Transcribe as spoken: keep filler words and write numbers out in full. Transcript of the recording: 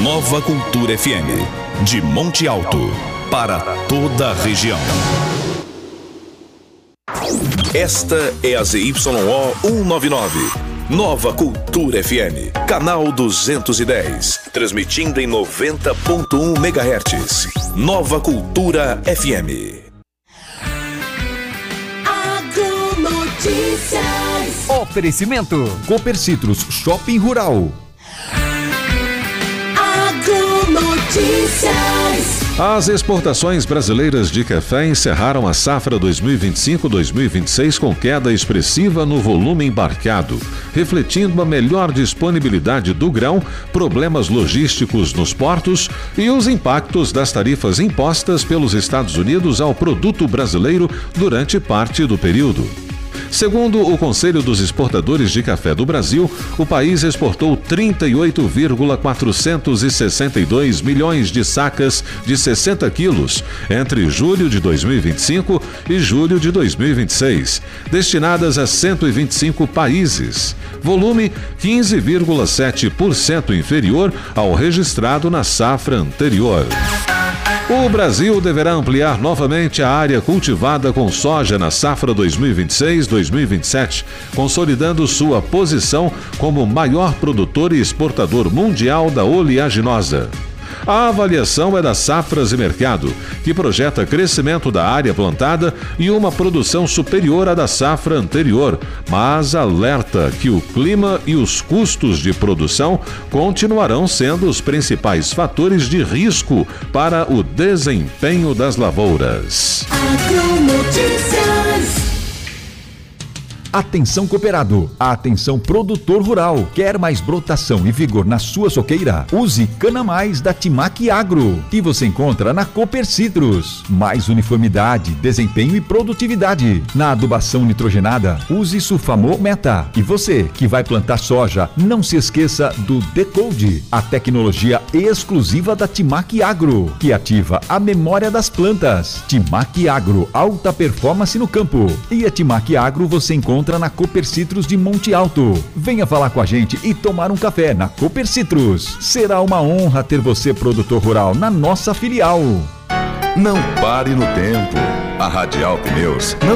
Nova Cultura F M, de Monte Alto, para toda a região. Esta é a Z Y O cento e noventa e nove, Nova Cultura F M, canal duzentos e dez, transmitindo em noventa ponto um megahertz. Nova Cultura F M. Agronotícias. Oferecimento Copercitros Shopping Rural. Agronotícias. As exportações brasileiras de café encerraram a safra dois mil e vinte e cinco dois mil e vinte e seis com queda expressiva no volume embarcado, refletindo a melhor disponibilidade do grão, problemas logísticos nos portos e os impactos das tarifas impostas pelos Estados Unidos ao produto brasileiro durante parte do período. Segundo o Conselho dos Exportadores de Café do Brasil, o país exportou trinta e oito vírgula quatrocentos e sessenta e dois milhões de sacas de sessenta quilos entre julho de dois mil e vinte e cinco e julho de dois mil e vinte e seis, destinadas a cento e vinte e cinco países. Volume quinze vírgula sete por cento inferior ao registrado na safra anterior. O Brasil deverá ampliar novamente a área cultivada com soja na safra dois mil e vinte e seis dois mil e vinte e sete, consolidando sua posição como maior produtor e exportador mundial da oleaginosa. A avaliação é da Safras e Mercado, que projeta crescimento da área plantada e uma produção superior à da safra anterior, mas alerta que o clima e os custos de produção continuarão sendo os principais fatores de risco para o desempenho das lavouras. Agronotícias. Atenção cooperado, atenção produtor rural. Quer mais brotação e vigor na sua soqueira? Use Cana Mais da Timac Agro, que você encontra na Copercitros. Mais uniformidade, desempenho e produtividade. Na adubação nitrogenada, use Sulfamol Meta. E você que vai plantar soja, não se esqueça do Decode, a tecnologia exclusiva da Timac Agro, que ativa a memória das plantas. Timac Agro, alta performance no campo. E a Timac Agro você encontra na Copercitros de Monte Alto. Venha falar com a gente e tomar um café na Copercitros. Será uma honra ter você, produtor rural, na nossa filial. Não pare no tempo. A Radial Pneus não